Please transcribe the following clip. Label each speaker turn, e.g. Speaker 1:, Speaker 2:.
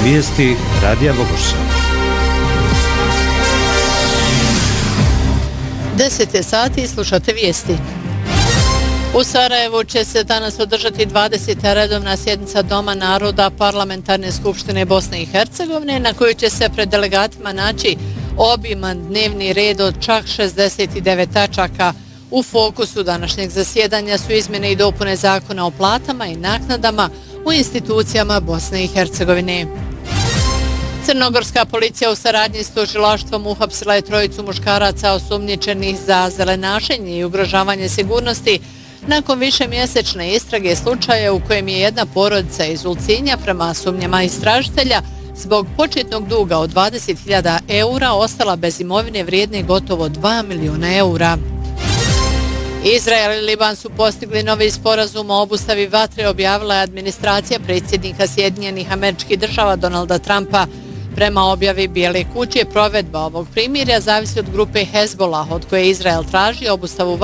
Speaker 1: Vijesti Radija Bogoša.
Speaker 2: 10 sati i slušate vijesti. U Sarajevu će se danas održati 20. redovna sjednica Doma naroda Parlamentarne skupštine Bosne i Hercegovine, na kojoj će se pred delegatima naći obiman dnevni red od čak 69 tačaka. U fokusu današnjeg zasjedanja su izmjene i dopune zakona o platama i naknadama u institucijama Bosne i Hercegovine. Crnogorska policija u saradnji s tužilaštvom uhapsila je trojicu muškaraca osumnjičenih za zelenašenje i ugrožavanje sigurnosti nakon višemjesečne istrage slučaja u kojem je jedna porodica iz Ulcinja prema sumnjama istražitelja zbog početnog duga od 20.000 eura ostala bez imovine vrijedne gotovo 2 miliona eura. Izrael i Liban su postigli novi sporazum o obustavi vatre, objavila je administracija predsjednika Sjedinjenih Američkih Država Donalda Trumpa. Prema objavi Bijele kuće, provedba ovog primirja zavisi od grupe Hezbollah, od koje Izrael traži obustavu